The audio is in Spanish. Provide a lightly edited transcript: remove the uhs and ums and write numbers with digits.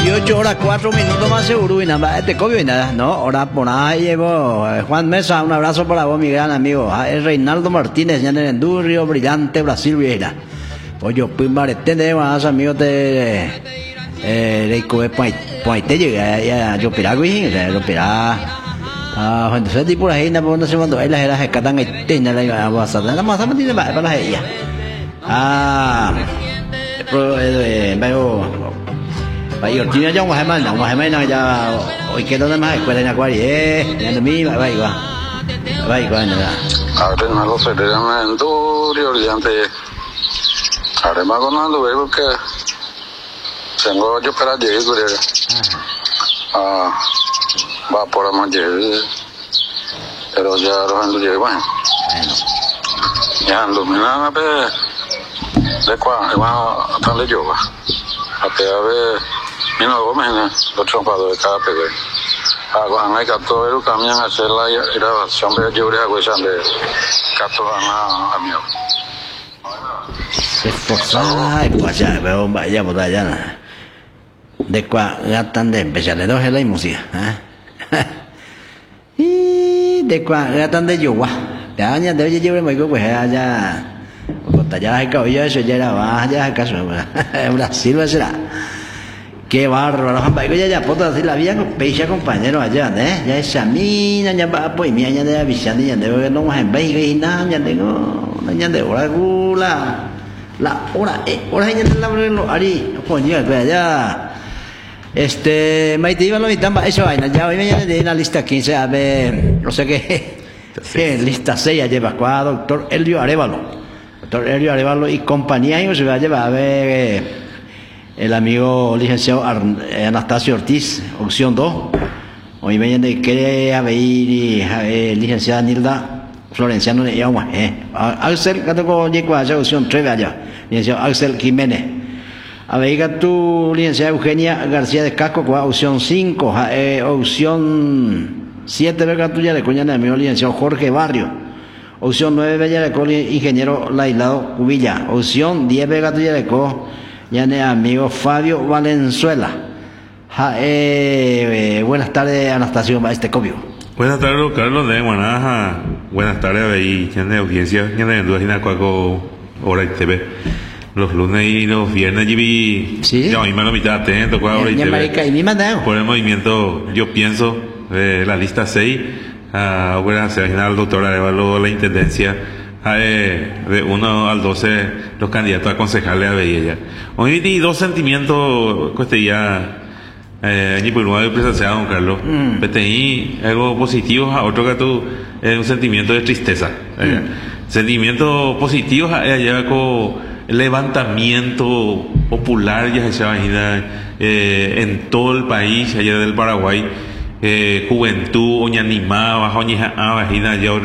18 horas 4 minutos más seguro y nada, este cobio y nada, ¿no? Hora por ahí llevo. Juan Mesa, un abrazo para vos, mi gran amigo. Es Reinaldo Martínez, ya en el Endurrio, brillante, Brasil, Vieira. Oye, pues, marete, más amigos de Coe, pues, te llega, yo pirago, yo pirago. Cuando se tipo la gente, cuando se mandó, las eras que están en tienda, la vas a dar, la más a meter para la ella. Pero vậy rồi chia trong ngày mai nào giờ ôi kia đó mai quay lại nhà qua đi nhà nó mi vậy qua nữa ahora no lo sé de momento de oriente además con ando veo que tengo yo para llegar va por más llegar pero ya lo ando llegar bueno ya ando mirando de cuál va tan de yoga a ver mira gómez los trompados de cada pegue cuando hay que todo el camión hacer la grabación de llorar a huesan de cato a mío se esforzaba y pues ya veo vaya por allá de cuál gatan de empezar de dos es la música y de cuál gatan de yoga ya ya de yo me digo pues allá cuando ya hay que eso ya era vaya caso Brasil va será. Qué bárbaro, ya puedo decir la vida con peixe compañero allá, ya esa mina, ya va pues mi año de avisar, ya de no más en veinte y nada, ya tengo, ya de hora gula, la hora ya de la lo harí, coño, allá, me te iba a lo mitad, eso vaina, ya hoy mañana de la lista 15, a ver, no sé qué, lista 6 ya lleva, doctor Elio Arevalo y compañía, y se va a llevar, a ver, el amigo licenciado Anastasio Ortiz, opción 2. Hoy me viene que a ver licenciada Nilda Florenciano de Yagua. Axel, que tengo llegado a opción 3 allá. Licenciado Axel Jiménez. A ver, tu licenciada Eugenia García de Casco, opción 5. Opción 7, verga tuya de coña de amigo licenciado Jorge Barrio. Opción 9, bella de ingeniero Lailado Cubilla. Opción 10, verga tuya de ya amigo Fabio Valenzuela. Buenas tardes, Anastasio Cobio. Buenas tardes, Carlos de Guanaja. Buenas tardes, ahí, ya de audiencia, ya de Duajina Cuaco, Hora y TV. Los lunes y los viernes, sí. Ya, hoy me lo mitad, tocó Hora y TV. Por el movimiento, yo pienso, la lista 6, ahora se va al doctor Arevalo, la intendencia. De 1 al 12 los candidatos a concejales a Bella. Hoy di dos sentimientos ya ni por uno de presenciado, don Carlos. PTI algo positivo, a otro que tú un sentimiento de tristeza. Sentimientos positivos lleva con levantamiento popular ya se imagina en todo el país allá del Paraguay. Juventud, oña animada, bajo oña ya